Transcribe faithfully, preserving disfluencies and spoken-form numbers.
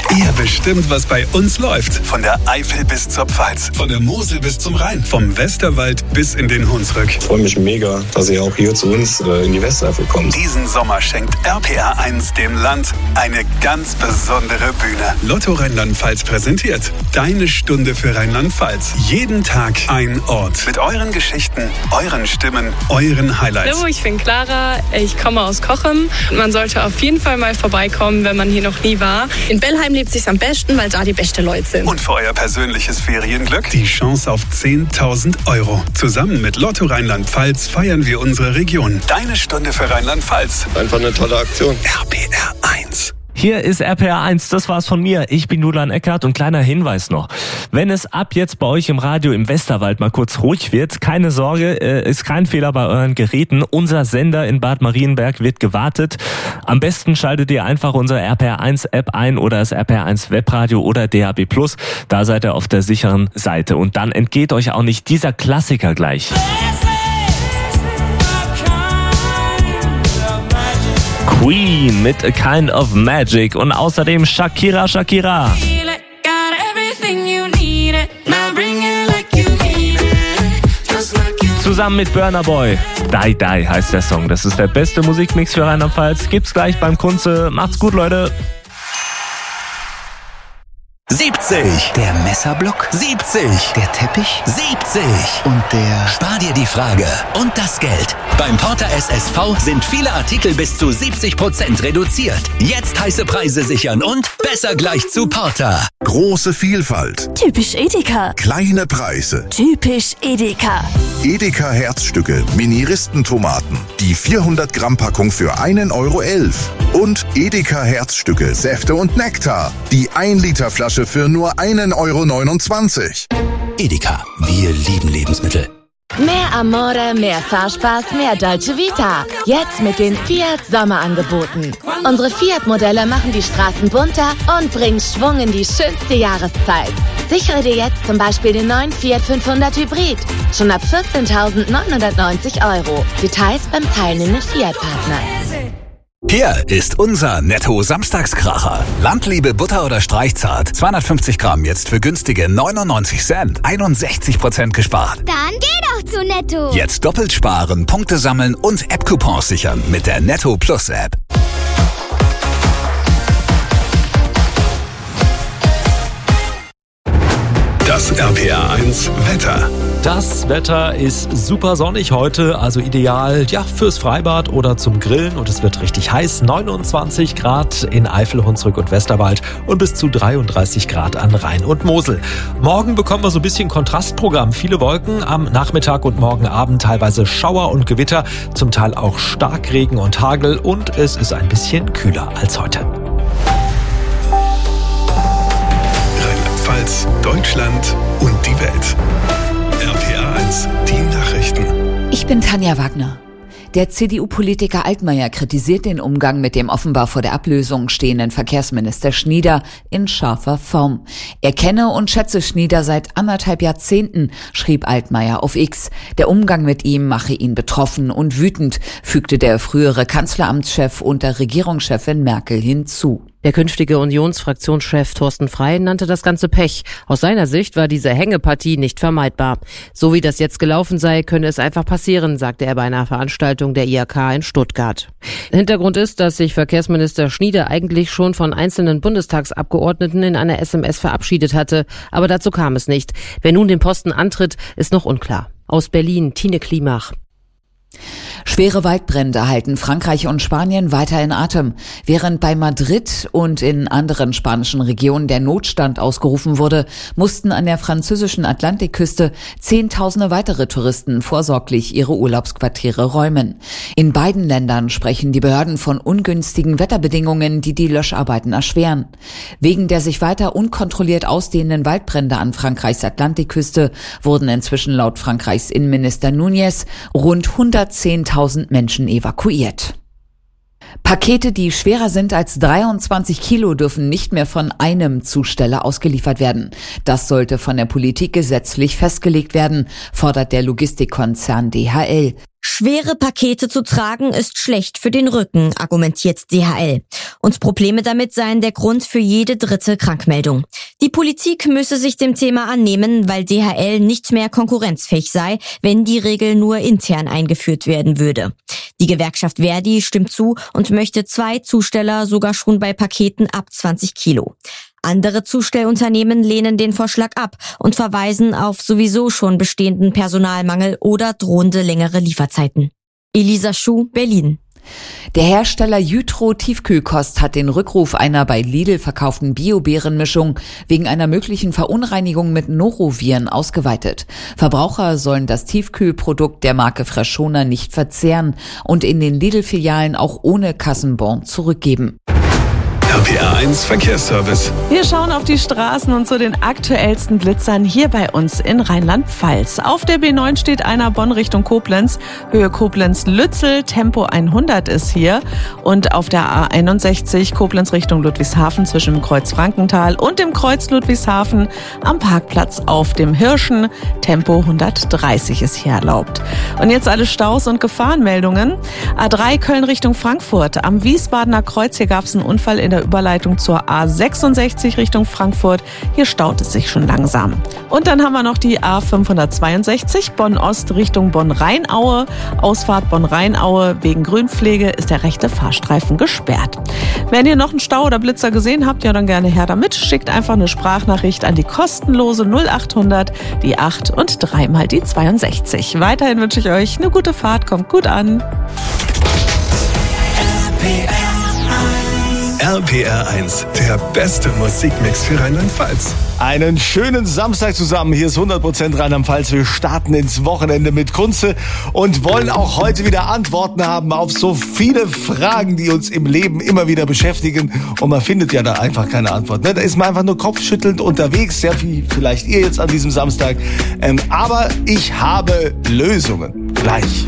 Ihr bestimmt, was bei uns läuft. Von der Eifel bis zur Pfalz, von der Mosel bis zum Rhein, vom Westerwald bis in den Hunsrück. Ich freue mich mega, dass ihr auch hier zu uns äh, in die Westeifel kommt. Diesen Sommer schenkt R P R eins dem Land eine ganz besondere Bühne. Lotto Rheinland-Pfalz präsentiert Deine Stunde für Rheinland-Pfalz. Jeden Tag ein Ort. Mit euren Geschichten, euren Stimmen, euren Highlights. Hallo, ich bin Clara, ich komme aus Cochem. Man sollte auf jeden Fall mal vorbeikommen, wenn man hier noch nie war. In Bellheim lebt es sich am besten, weil da die besten Leute sind. Und für euer persönliches Ferienglück die Chance auf zehntausend Euro. Zusammen mit Lotto Rheinland-Pfalz feiern wir unsere Region. Deine Stunde für Rheinland-Pfalz. Einfach eine tolle Aktion. R P R eins. Hier ist R P R eins, das war's von mir. Ich bin Julian Eckert und kleiner Hinweis noch. Wenn es ab jetzt bei euch im Radio im Westerwald mal kurz ruhig wird, keine Sorge, äh, ist kein Fehler bei euren Geräten. Unser Sender in Bad Marienberg wird gewartet. Am besten schaltet ihr einfach unsere R P R eins App ein oder das R P R eins Webradio oder D A B Plus. Da seid ihr auf der sicheren Seite. Und dann entgeht euch auch nicht dieser Klassiker gleich. Queen mit A Kind of Magic und außerdem Shakira, Shakira. Zusammen mit Burna Boy. Die Die heißt der Song. Das ist der beste Musikmix für Rheinland-Pfalz. Gibt's gleich beim Kunze. Macht's gut, Leute. siebzig. Der Messerblock. siebzig. Der Teppich. siebzig. Und der... Spar dir die Frage und das Geld. Beim Porter S S V sind viele Artikel bis zu siebzig Prozent reduziert. Jetzt heiße Preise sichern und besser gleich zu Porter. Große Vielfalt. Typisch Edeka. Kleine Preise. Typisch Edeka. Edeka Herzstücke, Mini-Ristentomaten. Die vierhundert Gramm Packung für einen Euro elf. Und Edeka Herzstücke, Säfte und Nektar. Die ein Liter Flasche für nur einen Euro neunundzwanzig. Edeka, wir lieben Lebensmittel. Mehr Amore, mehr Fahrspaß, mehr Dolce Vita. Jetzt mit den Fiat Sommerangeboten. Unsere Fiat-Modelle machen die Straßen bunter und bringen Schwung in die schönste Jahreszeit. Sichere dir jetzt zum Beispiel den neuen Fiat fünfhundert Hybrid. Schon ab vierzehntausendneunhundertneunzig Euro. Details beim teilnehmenden Fiat-Partner. Hier ist unser Netto-Samstagskracher. Landliebe Butter oder Streichzart. zweihundertfünfzig Gramm jetzt für günstige neunundneunzig Cent. einundsechzig Prozent gespart. Dann geh doch zu Netto. Jetzt doppelt sparen, Punkte sammeln und App-Coupons sichern mit der Netto Plus App. Das R P R eins Wetter. Das Wetter ist super sonnig heute, also ideal ja fürs Freibad oder zum Grillen und es wird richtig heiß. neunundzwanzig Grad in Eifel, Hunsrück und Westerwald und bis zu dreiunddreißig Grad an Rhein und Mosel. Morgen bekommen wir so ein bisschen Kontrastprogramm. Viele Wolken am Nachmittag und morgen Abend, teilweise Schauer und Gewitter, zum Teil auch Starkregen und Hagel und es ist ein bisschen kühler als heute. Rheinland-Pfalz, Deutschland und die Welt. R P R eins, die Nachrichten. Ich bin Tanja Wagner. Der C D U-Politiker Altmaier kritisiert den Umgang mit dem offenbar vor der Ablösung stehenden Verkehrsminister Schnieder in scharfer Form. Er kenne und schätze Schnieder seit anderthalb Jahrzehnten, schrieb Altmaier auf X. Der Umgang mit ihm mache ihn betroffen und wütend, fügte der frühere Kanzleramtschef unter Regierungschefin Merkel hinzu. Der künftige Unionsfraktionschef Thorsten Frey nannte das Ganze Pech. Aus seiner Sicht war diese Hängepartie nicht vermeidbar. So wie das jetzt gelaufen sei, könne es einfach passieren, sagte er bei einer Veranstaltung der I H K in Stuttgart. Hintergrund ist, dass sich Verkehrsminister Schnieder eigentlich schon von einzelnen Bundestagsabgeordneten in einer S M S verabschiedet hatte. Aber dazu kam es nicht. Wer nun den Posten antritt, ist noch unklar. Aus Berlin, Tine Klimach. Schwere Waldbrände halten Frankreich und Spanien weiter in Atem. Während bei Madrid und in anderen spanischen Regionen der Notstand ausgerufen wurde, mussten an der französischen Atlantikküste Zehntausende weitere Touristen vorsorglich ihre Urlaubsquartiere räumen. In beiden Ländern sprechen die Behörden von ungünstigen Wetterbedingungen, die die Löscharbeiten erschweren. Wegen der sich weiter unkontrolliert ausdehnenden Waldbrände an Frankreichs Atlantikküste wurden inzwischen laut Frankreichs Innenminister Núñez rund hundertzehntausend Menschen evakuiert. Pakete, die schwerer sind als dreiundzwanzig Kilo, dürfen nicht mehr von einem Zusteller ausgeliefert werden. Das sollte von der Politik gesetzlich festgelegt werden, fordert der Logistikkonzern D H L. Schwere Pakete zu tragen ist schlecht für den Rücken, argumentiert D H L. Und Probleme damit seien der Grund für jede dritte Krankmeldung. Die Politik müsse sich dem Thema annehmen, weil D H L nicht mehr konkurrenzfähig sei, wenn die Regel nur intern eingeführt werden würde. Die Gewerkschaft Verdi stimmt zu und möchte zwei Zusteller sogar schon bei Paketen ab zwanzig Kilo. Andere Zustellunternehmen lehnen den Vorschlag ab und verweisen auf sowieso schon bestehenden Personalmangel oder drohende längere Lieferzeiten. Elisa Schuh, Berlin. Der Hersteller Jytro Tiefkühlkost hat den Rückruf einer bei Lidl verkauften Bio-Beerenmischung wegen einer möglichen Verunreinigung mit Noroviren ausgeweitet. Verbraucher sollen das Tiefkühlprodukt der Marke Freshona nicht verzehren und in den Lidl-Filialen auch ohne Kassenbon zurückgeben. R P R eins Verkehrsservice. Wir schauen auf die Straßen und zu den aktuellsten Blitzern hier bei uns in Rheinland-Pfalz. Auf der B neun steht einer Bonn Richtung Koblenz, Höhe Koblenz-Lützel, Tempo hundert ist hier. Und auf der A einundsechzig Koblenz Richtung Ludwigshafen zwischen dem Kreuz Frankenthal und dem Kreuz Ludwigshafen am Parkplatz auf dem Hirschen, Tempo hundertdreißig ist hier erlaubt. Und jetzt alle Staus und Gefahrenmeldungen. A drei Köln Richtung Frankfurt. Am Wiesbadener Kreuz, hier gab es einen Unfall in der Überleitung zur A sechsundsechzig Richtung Frankfurt. Hier staut es sich schon langsam. Und dann haben wir noch die A fünfhundertzweiundsechzig Bonn-Ost Richtung Bonn-Rheinaue. Ausfahrt Bonn-Rheinaue. Wegen Grünpflege ist der rechte Fahrstreifen gesperrt. Wenn ihr noch einen Stau oder Blitzer gesehen habt, ja dann gerne her damit. Schickt einfach eine Sprachnachricht an die kostenlose null achthundert, die acht und dreimal die zweiundsechzig. Weiterhin wünsche ich euch eine gute Fahrt. Kommt gut an. R P R eins, der beste Musikmix für Rheinland-Pfalz. Einen schönen Samstag zusammen. Hier ist hundert Prozent Rheinland-Pfalz. Wir starten ins Wochenende mit Kunze und wollen auch heute wieder Antworten haben auf so viele Fragen, die uns im Leben immer wieder beschäftigen. Und man findet ja da einfach keine Antwort. Da ist man einfach nur kopfschüttelnd unterwegs. Sehr viel vielleicht ihr jetzt an diesem Samstag. Ähm, aber ich habe Lösungen. Gleich.